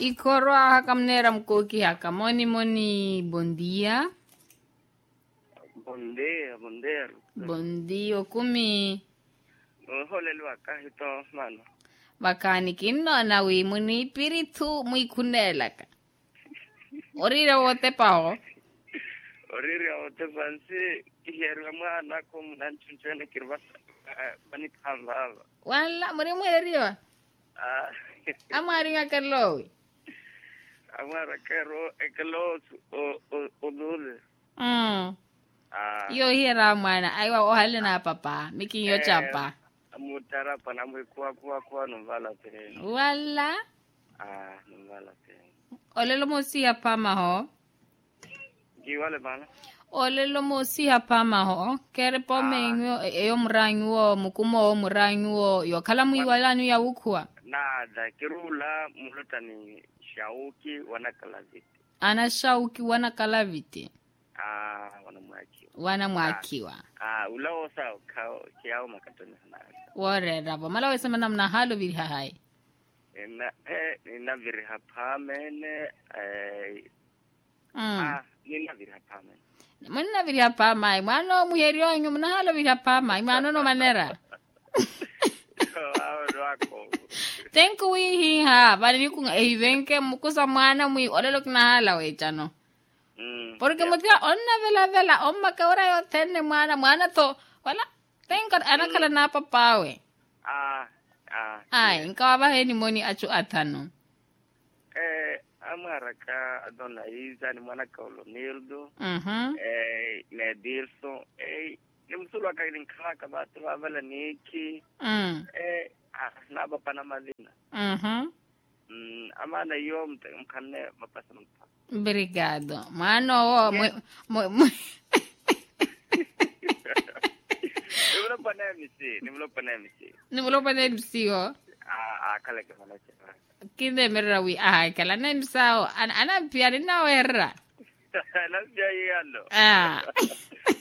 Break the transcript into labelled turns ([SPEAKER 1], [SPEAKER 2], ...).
[SPEAKER 1] Ikoroa hakamnera mkoki haka. Moni, bom dia.
[SPEAKER 2] Bom dia.
[SPEAKER 1] Bom dia, okumi.
[SPEAKER 2] Holelu akahito mano.
[SPEAKER 1] Bakani kinno na wi muni piritu mui kunelaka. Orira wote pao.
[SPEAKER 2] Orira wote fansi kiheru mwana ko munanchunchene kirvasa panikamba.
[SPEAKER 1] Wala muri mweriwa. Amari ngakalowi.
[SPEAKER 2] Amara kero ekalo odule.
[SPEAKER 1] Yo hira mwana aiwa ohale na papa miki yo chapa.
[SPEAKER 2] Mutara panamwe kwa nuvala pe.
[SPEAKER 1] Wala.
[SPEAKER 2] Nuvala pe.
[SPEAKER 1] Olelo mosi hapa maho.
[SPEAKER 2] Giwale bana.
[SPEAKER 1] Olelo mosi hapa maho. Kere po menyo eyo mranyo mukumo mranyo yo kala muiwala nu ya ukwa.
[SPEAKER 2] Nada kirula mulotani shauki wanakalaviti.
[SPEAKER 1] Ana shauki wanakalaviti. Wanamwakiwa.
[SPEAKER 2] Ulao sao kiao makatoni sana.
[SPEAKER 1] Wore rabo malawe sema namna halo vili hai.
[SPEAKER 2] Nina viri hapa mene nina viri hapa mene.
[SPEAKER 1] Mwana vili hapa mai mwana muherio nyu mna halo vili hapa mai mwana no manera. Tenku wi ha bali ku evenke mukusa mwana mui olelo kina hala we chano. Porque mutia onna vela omma kaura yo tenne mwana to wala tenka anakala na papawe. Ai nkawa ba heni moni achu atano.
[SPEAKER 2] Amaraka adona iza ni mwana kaulo nildo. Ne dilso ni msulu akaili nkaka batu wabala niki. Na bapa na madina. Amana yo mkane mapasa mpaka.
[SPEAKER 1] Obrigado. Mano, Nimlo panemsi ho.
[SPEAKER 2] Kala ke mana chera.
[SPEAKER 1] Kinde merawi kala nemsao. Ana piani na werra.
[SPEAKER 2] Ana piani yalo.